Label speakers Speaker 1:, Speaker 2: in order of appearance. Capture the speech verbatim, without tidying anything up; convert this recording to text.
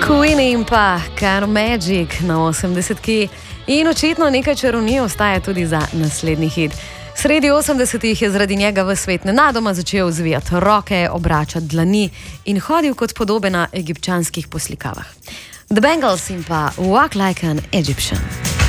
Speaker 1: Queenie in pa Kind of Magic na osemdesetki in očitno nekaj čarovnij ostaja tudi za naslednji hit. Sredi osemdesetih je zaradi njega v svet nenadoma začel zvijati roke, obračati dlani in hodil kot podobe na egipčanskih poslikavah. The Bangles in pa Walk Like an Egyptian.